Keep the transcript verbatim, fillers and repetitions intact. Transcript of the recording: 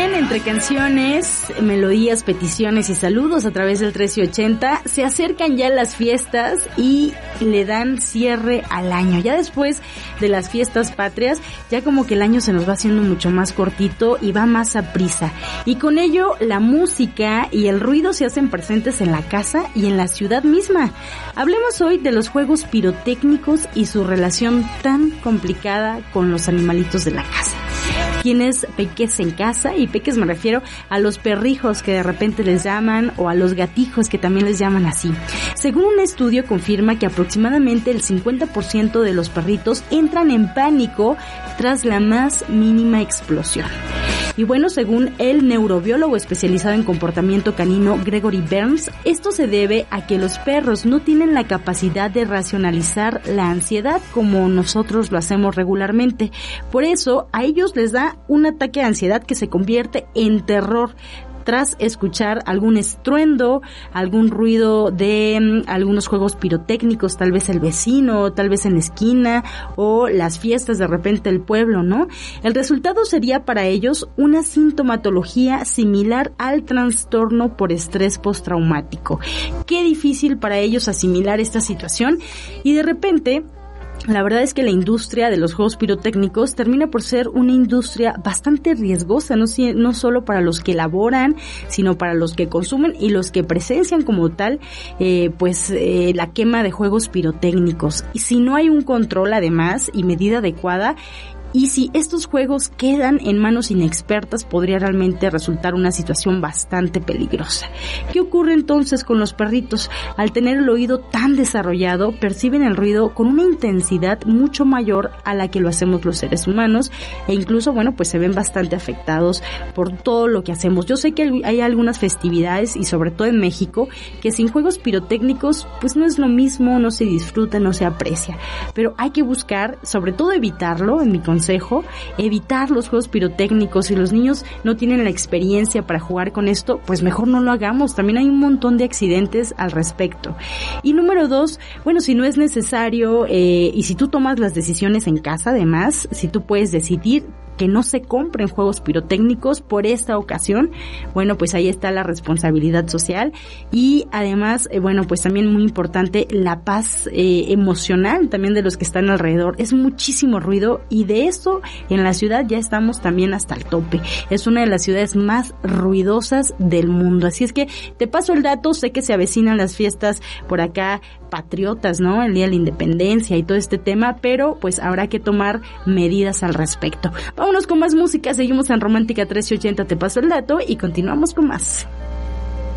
bien, entre canciones, melodías, peticiones y saludos a través del trece ochenta, se acercan ya las fiestas y le dan cierre al año. Ya después de las fiestas patrias, ya como que el año se nos va haciendo mucho más cortito y va más a prisa. Y con ello, la música y el ruido se hacen presentes en la casa y en la ciudad misma. Hablemos hoy de los juegos pirotécnicos y su relación tan complicada con los animalitos de la casa. Tienes peques en casa, y peques me refiero a los perrijos que de repente les llaman, o a los gatijos que también les llaman así. Según un estudio confirma que aproximadamente el cincuenta por ciento de los perritos entran en pánico tras la más mínima explosión. Y bueno, según el neurobiólogo especializado en comportamiento canino Gregory Burns, esto se debe a que los perros no tienen la capacidad de racionalizar la ansiedad como nosotros lo hacemos regularmente. Por eso, a ellos les da un ataque de ansiedad que se convierte en terror tras escuchar algún estruendo, algún ruido de um, algunos juegos pirotécnicos, tal vez el vecino, tal vez en la esquina, o las fiestas de repente del pueblo, ¿no? El resultado sería para ellos una sintomatología similar al trastorno por estrés postraumático. Qué difícil para ellos asimilar esta situación, y de repente la verdad es que la industria de los juegos pirotécnicos termina por ser una industria bastante riesgosa, no, no solo para los que elaboran, sino para los que consumen y los que presencian como tal, eh, pues eh, la quema de juegos pirotécnicos. Y si no hay un control además y medida adecuada, y si estos juegos quedan en manos inexpertas, podría realmente resultar una situación bastante peligrosa. ¿Qué ocurre entonces con los perritos? Al tener el oído tan desarrollado, perciben el ruido con una intensidad mucho mayor a la que lo hacemos los seres humanos, e incluso, bueno, pues se ven bastante afectados por todo lo que hacemos. Yo sé que hay algunas festividades, y sobre todo en México, que sin juegos pirotécnicos, pues no es lo mismo, no se disfruta, no se aprecia. Pero hay que buscar, sobre todo evitarlo, en mi concepto, Consejo, evitar los juegos pirotécnicos. Si los niños no tienen la experiencia para jugar con esto, pues mejor no lo hagamos. También hay un montón de accidentes al respecto. Y número dos, bueno, si no es necesario, eh, y si tú tomas las decisiones en casa, además, si tú puedes decidir que no se compren juegos pirotécnicos por esta ocasión, bueno, pues ahí está la responsabilidad social, y además, eh, bueno, pues también muy importante la paz eh, emocional también de los que están alrededor. Es muchísimo ruido, y de eso en la ciudad ya estamos también hasta el tope. Es una de las ciudades más ruidosas del mundo. Así es que te paso el dato, sé que se avecinan las fiestas por acá patriotas, ¿no? El Día de la Independencia y todo este tema, pero pues habrá que tomar medidas al respecto. Vámonos con más música, seguimos en Romántica trece ochenta, te paso el dato y continuamos con más.